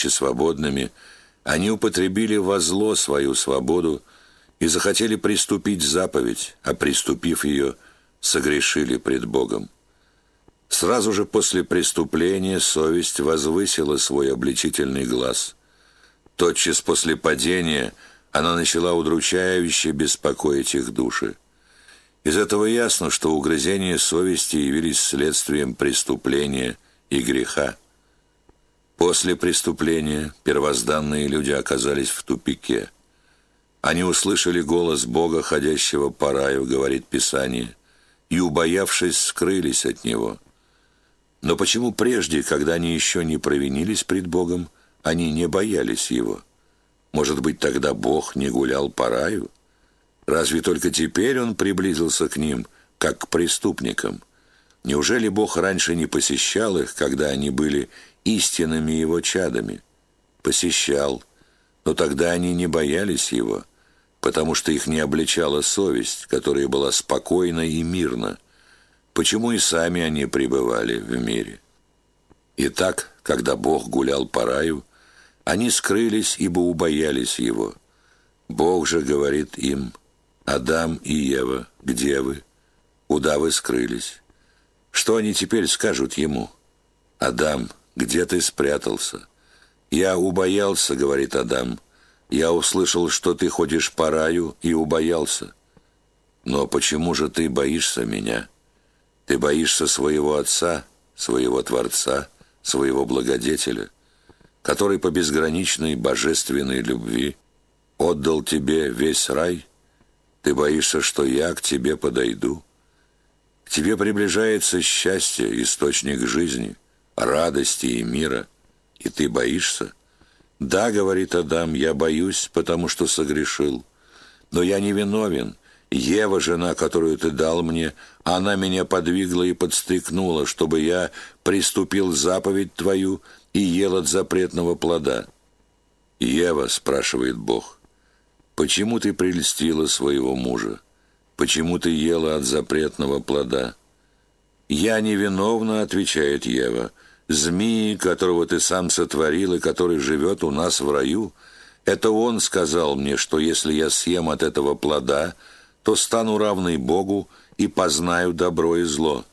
свободными, они употребили во зло свою свободу и захотели приступить заповедь, а приступив ее, согрешили пред Богом. Сразу же после преступления совесть возвысила свой обличительный глас. Тотчас после падения она начала удручающе беспокоить их души. Из этого ясно, что угрызения совести явились следствием преступления и греха. После преступления первозданные люди оказались в тупике. Они услышали голос Бога, ходящего по раю, говорит Писание, и, убоявшись, скрылись от Него. Но почему прежде, когда они еще не провинились пред Богом, они не боялись Его? Может быть, тогда Бог не гулял по раю? Разве только теперь Он приблизился к ним, как к преступникам? Неужели Бог раньше не посещал их, когда они были истинными Его чадами? Посещал, но тогда они не боялись Его, потому что их не обличала совесть, которая была спокойна и мирна. Почему и сами они пребывали в мире? Итак, когда Бог гулял по раю, они скрылись, ибо убоялись Его. Бог же говорит им: «Адам и Ева, где вы? Куда вы скрылись?» Что они теперь скажут Ему? «Адам, где ты спрятался?» «Я убоялся, — говорит Адам, — я услышал, что ты ходишь по раю, и убоялся. Но почему же ты боишься меня? Ты боишься своего Отца, своего Творца, своего Благодетеля, который по безграничной божественной любви отдал тебе весь рай? Ты боишься, что я к тебе подойду? К тебе приближается счастье, источник жизни, радости и мира, и ты боишься? Да, — говорит Адам, — я боюсь, потому что согрешил. Но я не виновен. Ева, жена, которую ты дал мне, она меня подвигла и подстрекнула, чтобы я приступил заповедь твою и ел от запретного плода. Ева, — спрашивает Бог, — почему ты прельстила своего мужа? Почему ты ела от запретного плода? Я невиновна, — отвечает Ева. Змеи, которого ты сам сотворил и который живет у нас в раю, это он сказал мне, что если я съем от этого плода, то стану равной Богу и познаю добро и зло.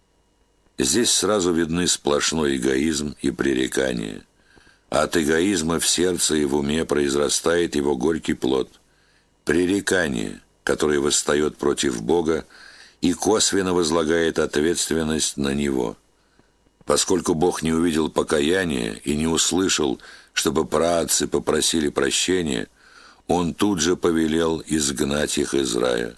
Здесь сразу видны сплошной эгоизм и пререкание. От эгоизма в сердце и в уме произрастает его горький плод – пререкание, которое восстает против Бога и косвенно возлагает ответственность на Него. Поскольку Бог не увидел покаяния и не услышал, чтобы праотцы попросили прощения, Он тут же повелел изгнать их из рая.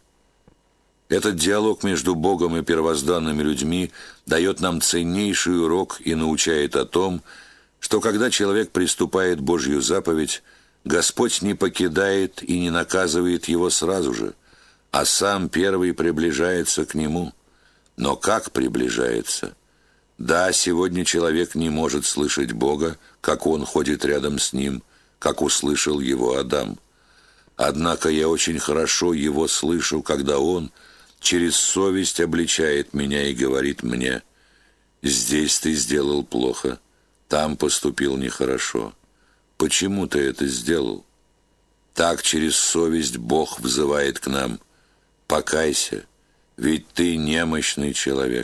Этот диалог между Богом и первозданными людьми дает нам ценнейший урок и научает о том, что когда человек приступает Божью заповедь, Господь не покидает и не наказывает его сразу же, а сам первый приближается к нему. Но как приближается? Да, сегодня человек не может слышать Бога, как он ходит рядом с ним, как услышал его Адам. Однако я очень хорошо его слышу, когда он через совесть обличает меня и говорит мне: «Здесь ты сделал плохо, там поступил нехорошо. Почему ты это сделал?» Так через совесть Бог взывает к нам: «Покайся, ведь ты немощный человек».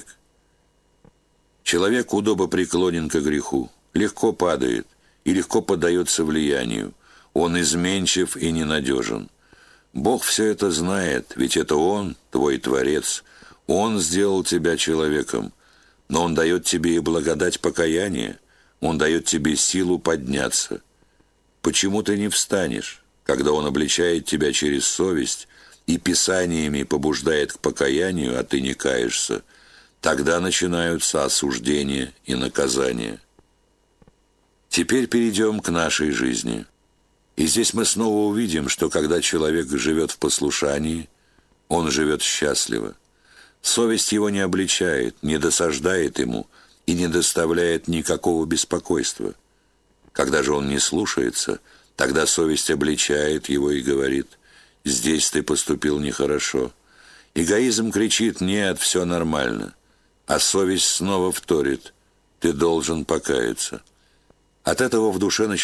Человек удобопреклонен к греху, легко падает и легко поддается влиянию. Он изменчив и ненадежен. Бог все это знает, ведь это Он, твой Творец. Он сделал тебя человеком, но Он дает тебе и благодать покаяния. Он дает тебе силу подняться. Почему ты не встанешь, когда Он обличает тебя через совесть и писаниями побуждает к покаянию, а ты не каешься? Тогда начинаются осуждения и наказания. Теперь перейдем к нашей жизни. И здесь мы снова увидим, что когда человек живет в послушании, он живет счастливо. Совесть его не обличает, не досаждает ему и не доставляет никакого беспокойства. Когда же он не слушается, тогда совесть обличает его и говорит: «Здесь ты поступил нехорошо». Эгоизм кричит: «Нет, все нормально». А совесть снова вторит: «Ты должен покаяться». От этого в душе начинается